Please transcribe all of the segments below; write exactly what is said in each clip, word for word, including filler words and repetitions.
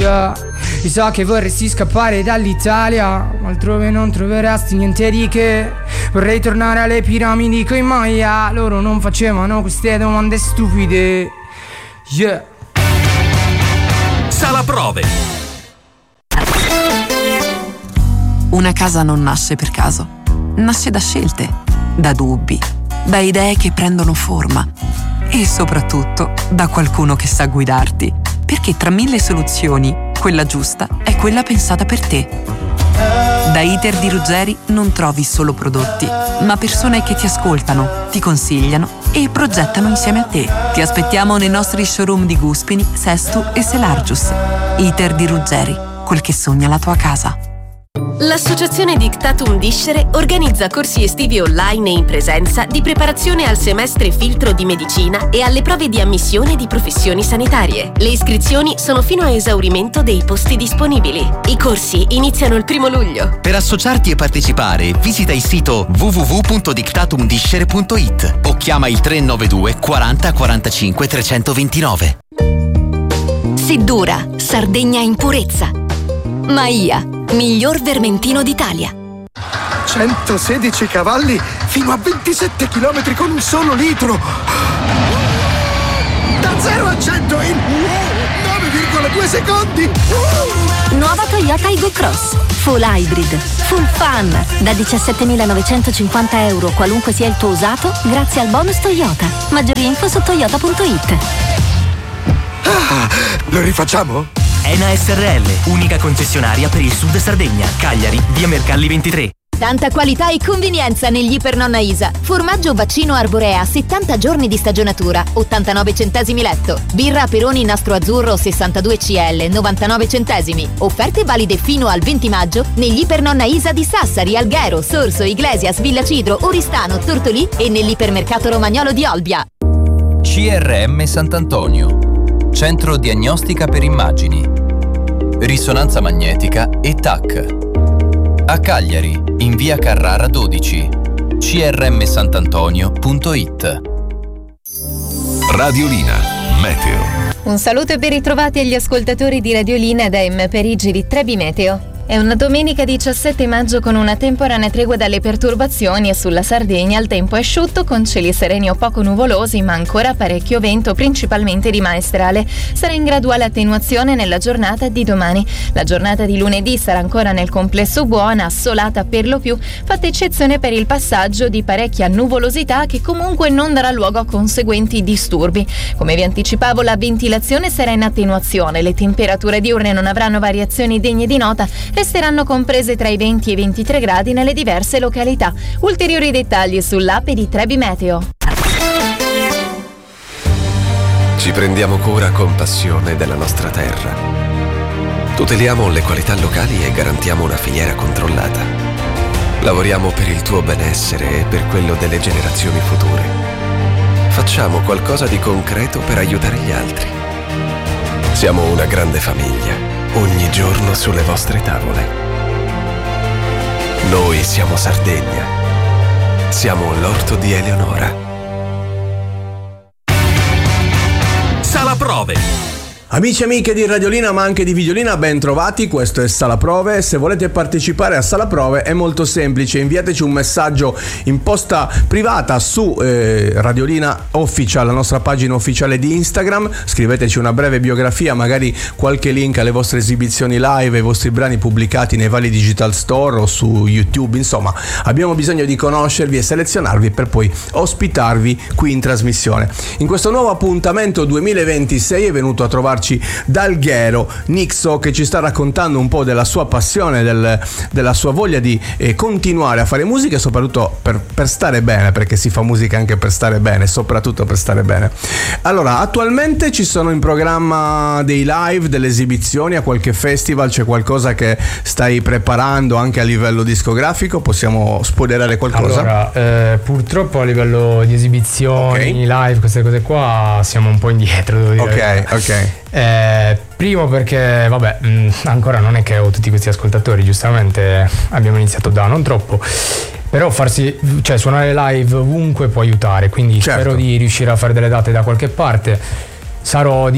Yeah. Io so che vorresti scappare dall'Italia, ma altrove non troveresti niente di che. Vorrei tornare alle piramidi coi Maya, loro non facevano queste domande stupide. Yeah. Sala Prove. Una casa non nasce per caso, nasce da scelte, da dubbi, da idee che prendono forma e soprattutto da qualcuno che sa guidarti, perché tra mille soluzioni quella giusta è quella pensata per te. Da Iter di Ruggeri non trovi solo prodotti, ma persone che ti ascoltano, ti consigliano e progettano insieme a te. Ti aspettiamo nei nostri showroom di Guspini, Sestu e Selargius. Iter di Ruggeri, quel che sogna la tua casa. L'Associazione Dictatum Discere organizza corsi estivi online e in presenza di preparazione al semestre filtro di medicina e alle prove di ammissione di professioni sanitarie. Le iscrizioni sono fino a esaurimento dei posti disponibili. I corsi iniziano il primo luglio. Per associarti e partecipare, visita il sito w w w punto dictatum discere punto i t o chiama il tre nove due quaranta quarantacinque trecentoventinove. Seddura, Sardegna in purezza. Maia, miglior vermentino d'Italia. centosedici cavalli fino a ventisette chilometri con un solo litro. Da zero a cento in nove virgola due secondi. Nuova Toyota Aygo Cross. Full hybrid, full fun. Da diciassettemilanovecentocinquanta euro qualunque sia il tuo usato, grazie al bonus Toyota. Maggiori info su toyota punto i t. Ah, lo rifacciamo? Ena S R L, unica concessionaria per il Sud Sardegna. Cagliari, via Mercalli ventitré. Tanta qualità e convenienza negli Ipernonna Isa. Formaggio vaccino Arborea, settanta giorni di stagionatura, ottantanove centesimi letto. Birra Aperoni Nastro Azzurro sessantadue centilitri, novantanove centesimi. Offerte valide fino al venti maggio negli Ipernonna Isa di Sassari, Alghero, Sorso, Iglesias, Villacidro, Oristano, Tortolì e nell'ipermercato Romagnolo di Olbia. C R M Sant'Antonio, Centro Diagnostica per Immagini, Risonanza Magnetica e T A C. A Cagliari, in via Carrara dodici, c r m santantonio punto i t. Radiolina Meteo. Un saluto e ben ritrovati agli ascoltatori di Radiolina da M Perigi di Trebi Meteo. È una domenica diciassette maggio con una temporanea tregua dalle perturbazioni e sulla Sardegna il tempo è asciutto con cieli sereni o poco nuvolosi ma ancora parecchio vento principalmente di maestrale. Sarà in graduale attenuazione nella giornata di domani. La giornata di lunedì sarà ancora nel complesso buona, assolata per lo più, fatta eccezione per il passaggio di parecchia nuvolosità che comunque non darà luogo a conseguenti disturbi. Come vi anticipavo, la ventilazione sarà in attenuazione, le temperature diurne non avranno variazioni degne di nota, resteranno comprese tra i venti e i ventitré gradi nelle diverse località. Ulteriori dettagli sull'app di Trebi Meteo. Ci prendiamo cura con passione della nostra terra. Tuteliamo le qualità locali e garantiamo una filiera controllata. Lavoriamo per il tuo benessere e per quello delle generazioni future. Facciamo qualcosa di concreto per aiutare gli altri. Siamo una grande famiglia. Ogni giorno sulle vostre tavole. Noi siamo Sardegna. Siamo l'orto di Eleonora. Sala Prove. Amici e amiche di Radiolina ma anche di Videolina, ben trovati, questo è Sala Prove. Se volete partecipare a Sala Prove è molto semplice, inviateci un messaggio in posta privata su eh, Radiolina Official, la nostra pagina ufficiale di Instagram, scriveteci una breve biografia, magari qualche link alle vostre esibizioni live, ai vostri brani pubblicati nei vari digital store o su YouTube, insomma abbiamo bisogno di conoscervi e selezionarvi per poi ospitarvi qui in trasmissione. In questo nuovo appuntamento duemilaventisei è venuto a trovarci d'Alghero Nixo, che ci sta raccontando un po' della sua passione, del, della sua voglia di eh, continuare a fare musica e soprattutto per, per stare bene, perché si fa musica anche per stare bene, soprattutto per stare bene. Allora, attualmente ci sono in programma dei live, delle esibizioni a qualche festival, c'è qualcosa che stai preparando anche a livello discografico? Possiamo spoilerare qualcosa? Allora, eh, purtroppo a livello di esibizioni, okay, live, queste cose qua siamo un po' indietro, devo dire. Ok, ok. Eh, primo perché vabbè mh, ancora non è che ho tutti questi ascoltatori, giustamente abbiamo iniziato da non troppo, però farsi, cioè suonare live ovunque può aiutare, quindi certo, spero di riuscire a fare delle date da qualche parte. Sarò di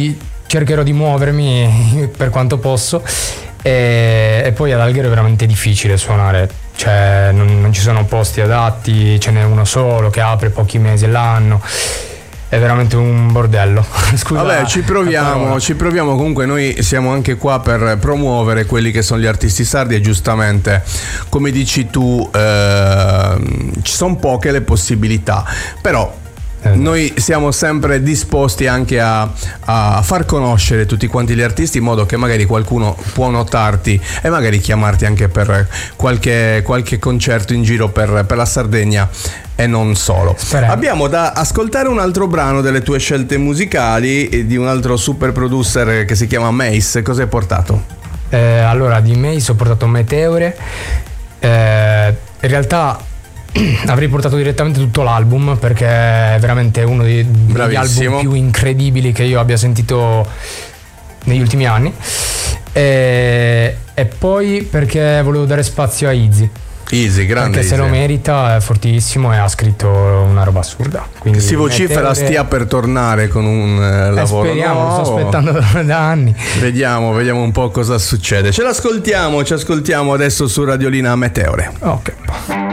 cercherò di muovermi per quanto posso. E, e poi ad Alghero è veramente difficile suonare, cioè non, non ci sono posti adatti, ce n'è uno solo che apre pochi mesi all'anno. È veramente un bordello. Scusa. Vabbè, ci proviamo, ci proviamo. Comunque noi siamo anche qua per promuovere quelli che sono gli artisti sardi e giustamente, come dici tu, eh, ci sono poche le possibilità, però noi siamo sempre disposti anche a, a far conoscere tutti quanti gli artisti in modo che magari qualcuno può notarti e magari chiamarti anche per qualche, qualche concerto in giro per, per la Sardegna e non solo. Speriamo. Abbiamo da ascoltare un altro brano delle tue scelte musicali di un altro super producer che si chiama Mace. Cosa hai portato? Eh, allora di Mace ho portato Meteore. Eh, in realtà avrei portato direttamente tutto l'album perché è veramente uno dei, degli album più incredibili che io abbia sentito negli ultimi anni, e, e poi perché volevo dare spazio a Easy. Easy, grande perché Easy. Se lo merita, è fortissimo e ha scritto una roba assurda. Quindi si vocifera Meteore... stia per tornare con un eh, lavoro eh, speriamo, nuovo. Lo sto aspettando da anni. Vediamo, vediamo un po' cosa succede. Ce l'ascoltiamo, ci ascoltiamo adesso su Radiolina Meteore. Ok.